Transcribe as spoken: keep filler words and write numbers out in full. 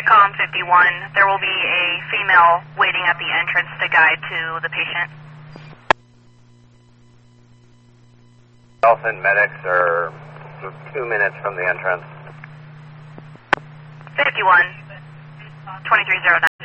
Medicom fifty-one, there will be a female waiting at the entrance to guide to the patient. Dolphin medics are two minutes from the entrance. fifty-one, twenty-three oh nine.